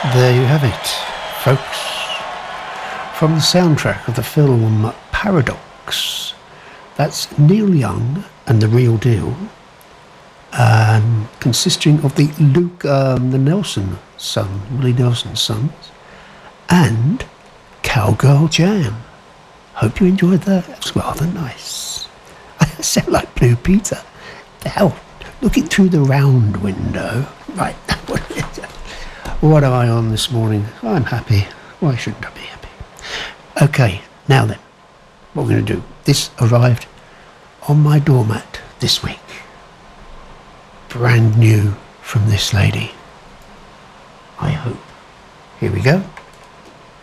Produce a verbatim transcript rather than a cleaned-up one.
There you have it, folks. From the soundtrack of the film Paradox. That's Neil Young and The Real Deal, um, consisting of the Luke, um, the Nelson son, Willie Nelson's sons, and Cowgirl Jam. Hope you enjoyed that. It was rather nice. I sound like Blue Peter. The hell, looking through the round window. Right, what am I on this morning? I'm happy. Why shouldn't I be happy? Okay, now then, what we're going to do. This arrived on my doormat this week. Brand new from this lady. I hope. Here we go.